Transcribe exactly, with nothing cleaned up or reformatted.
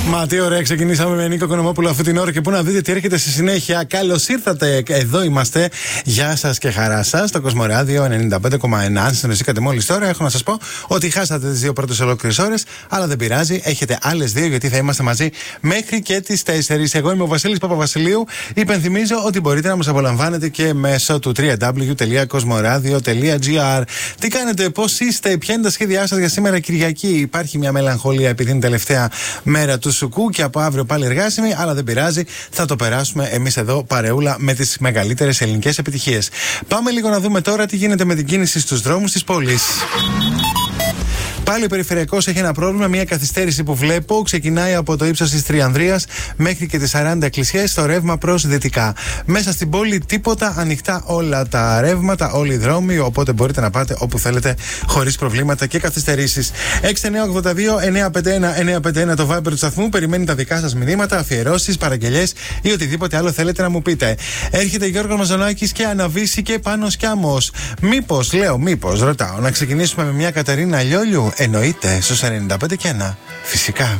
Μα τι ωραία, ξεκινήσαμε με Νίκο Οικονομόπουλο αυτή την ώρα και πού να δείτε τι έρχεται στη συνέχεια. Καλώς ήρθατε, εδώ είμαστε. Γεια σας και χαρά σας. Το Κοσμοράδιο ενενήντα πέντε κόμμα ένα. Αν συνοηθήκατε μόλις τώρα, έχω να σας πω ότι χάσατε τις δύο πρώτες ολόκληρες ώρες, αλλά δεν πειράζει, έχετε άλλες δύο γιατί θα είμαστε μαζί μέχρι και τις τέσσερις. Εγώ είμαι ο Βασίλης Παπαβασιλείου. Υπενθυμίζω ότι μπορείτε να μας απολαμβάνετε και μέσω του double-u double-u double-u τελεία κοσμοράδιο τελεία τζι άρ. Τι κάνετε, πώς είστε, ποια είναι τα σχέδιά σας για σήμερα Κυριακή? Υπάρχει μια μελαγχολία επειδή είναι τελευταία μέρα του Σουκού και από αύριο πάλι εργάσιμη, αλλά δεν πειράζει, θα το περάσουμε εμείς εδώ παρεούλα με τις μεγαλύτερες ελληνικές επιτυχίες. Πάμε λίγο να δούμε τώρα τι γίνεται με την κίνηση στους δρόμους της πόλης. Πάλι ο περιφερειακός έχει ένα πρόβλημα, μια καθυστέρηση που βλέπω. Ξεκινάει από το ύψος της Τριανδρίας μέχρι και τις σαράντα εκκλησιές στο ρεύμα προς δυτικά. Μέσα στην πόλη τίποτα, ανοιχτά όλα τα ρεύματα, όλοι οι δρόμοι. Οπότε μπορείτε να πάτε όπου θέλετε χωρίς προβλήματα και καθυστερήσεις. έξι εννιά ογδόντα δύο εννιά πέντε ένα εννιά πέντε ένα το Viber του σταθμού. Περιμένει τα δικά σας μηνύματα, αφιερώσεις, παραγγελιές ή οτιδήποτε άλλο θέλετε να μου πείτε. Έρχεται Γιώργος Μαζονάκης και Αναβίση και Πάνος Κιάμος. Μήπως, λέω, μήπως, ρωτάω, να ξεκινήσουμε με μια Κατερίνα Λιόλιου? Εννοείται, στους ενενήντα πέντε και ένα. Φυσικά.